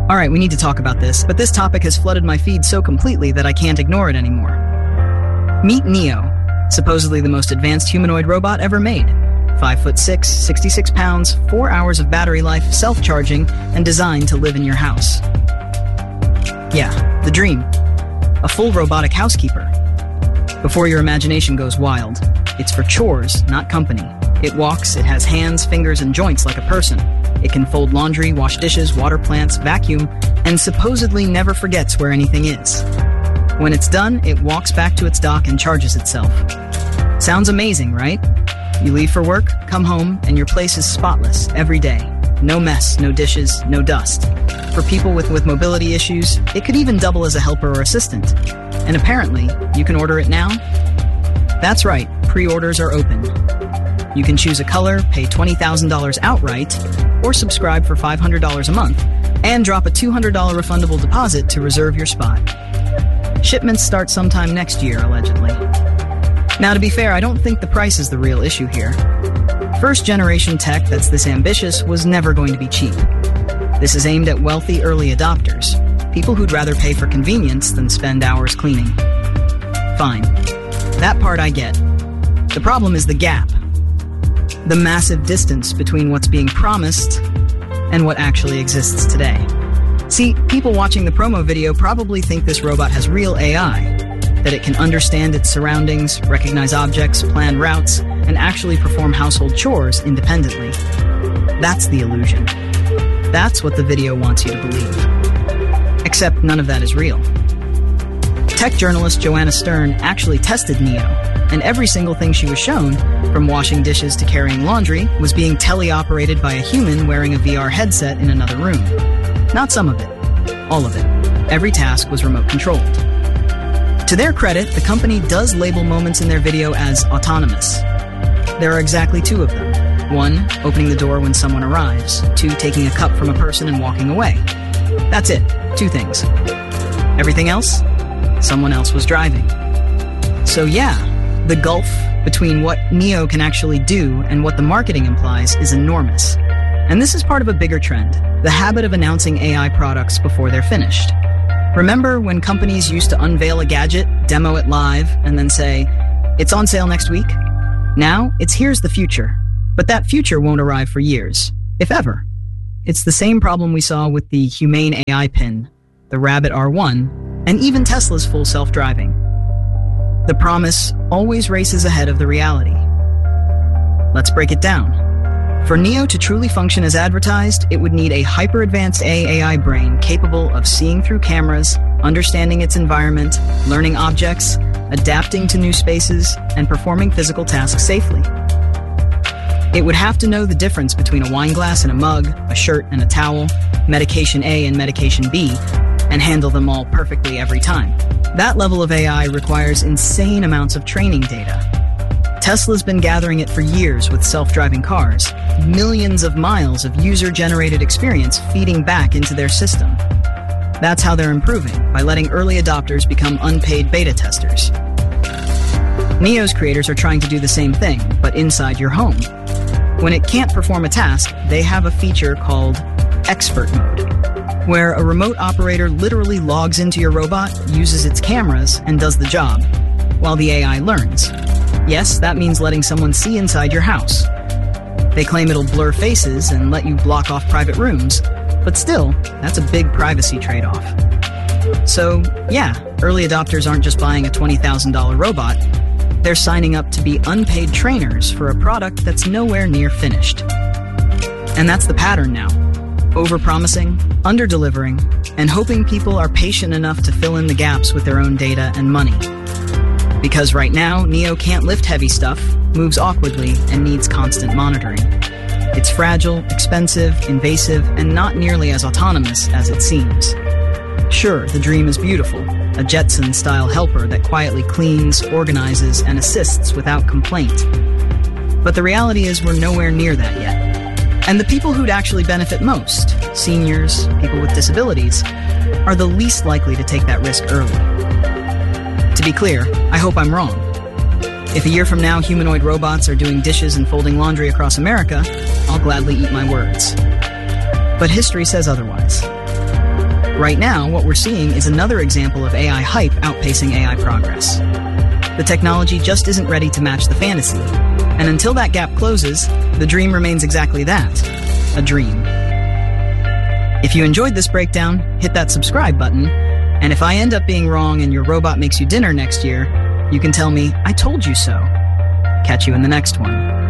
Alright, we need to talk about this, but this topic has flooded my feed so completely that I can't ignore it anymore. Meet Neo, supposedly the most advanced humanoid robot ever made. 5'6", 66 pounds, 4 hours of battery life, self-charging, and designed to live in your house. Yeah, the dream. A full robotic housekeeper. Before your imagination goes wild, it's for chores, not company. It walks, it has hands, fingers, and joints like a person. It can fold laundry, wash dishes, water plants, vacuum, and supposedly never forgets where anything is. When it's done, it walks back to its dock and charges itself. Sounds amazing, right? You leave for work, come home, and your place is spotless every day. No mess, no dishes, no dust. For people with mobility issues, it could even double as a helper or assistant. And apparently, you can order it now? That's right, pre-orders are open. You can choose a color, pay $20,000 outright, or subscribe for $500 a month, and drop a $200 refundable deposit to reserve your spot. Shipments start sometime next year, allegedly. Now, to be fair, I don't think the price is the real issue here. First-generation tech that's this ambitious was never going to be cheap. This is aimed at wealthy early adopters, people who'd rather pay for convenience than spend hours cleaning. Fine. That part I get. The problem is the gap. The massive distance between what's being promised and what actually exists today. See, people watching the promo video probably think this robot has real AI, that it can understand its surroundings, recognize objects, plan routes, and actually perform household chores independently. That's the illusion. That's what the video wants you to believe. Except none of that is real. Tech journalist Joanna Stern actually tested Neo, and every single thing she was shown, from washing dishes to carrying laundry, was being teleoperated by a human wearing a VR headset in another room. Not some of it. All of it. Every task was remote controlled. To their credit, the company does label moments in their video as autonomous. There are exactly 2 of them. 1, opening the door when someone arrives. 2, taking a cup from a person and walking away. That's it. 2 things. Everything else? Someone else was driving. So yeah, the gulf between what Neo can actually do and what the marketing implies is enormous. And this is part of a bigger trend, the habit of announcing AI products before they're finished. Remember when companies used to unveil a gadget, demo it live, and then say, "It's on sale next week"? Now, it's "Here's the future." But that future won't arrive for years, if ever. It's the same problem we saw with the Humane AI pin, the Rabbit R1, and even Tesla's full self-driving. The promise always races ahead of the reality. Let's break it down. For Neo to truly function as advertised, it would need a hyper-advanced AI brain capable of seeing through cameras, understanding its environment, learning objects, adapting to new spaces, and performing physical tasks safely. It would have to know the difference between a wine glass and a mug, a shirt and a towel, medication A and medication B, and handle them all perfectly every time. That level of AI requires insane amounts of training data. Tesla's been gathering it for years with self-driving cars, millions of miles of user-generated experience feeding back into their system. That's how they're improving, by letting early adopters become unpaid beta testers. Neo's creators are trying to do the same thing, but inside your home. When it can't perform a task, they have a feature called Expert Mode, where a remote operator literally logs into your robot, uses its cameras, and does the job, while the AI learns. Yes, that means letting someone see inside your house. They claim it'll blur faces and let you block off private rooms, but still, that's a big privacy trade-off. So, yeah, early adopters aren't just buying a $20,000 robot, they're signing up to be unpaid trainers for a product that's nowhere near finished. And that's the pattern now. Over-promising, under-delivering, and hoping people are patient enough to fill in the gaps with their own data and money. Because right now, Neo can't lift heavy stuff, moves awkwardly, and needs constant monitoring. It's fragile, expensive, invasive, and not nearly as autonomous as it seems. Sure, the dream is beautiful, a Jetson-style helper that quietly cleans, organizes, and assists without complaint. But the reality is we're nowhere near that yet. And the people who'd actually benefit most, seniors, people with disabilities, are the least likely to take that risk early. To be clear, I hope I'm wrong. If a year from now humanoid robots are doing dishes and folding laundry across America, I'll gladly eat my words. But history says otherwise. Right now, what we're seeing is another example of AI hype outpacing AI progress. The technology just isn't ready to match the fantasy, and until that gap closes, the dream remains exactly that, a dream. If you enjoyed this breakdown, hit that subscribe button, and if I end up being wrong and your robot makes you dinner next year, you can tell me, I told you so. Catch you in the next one.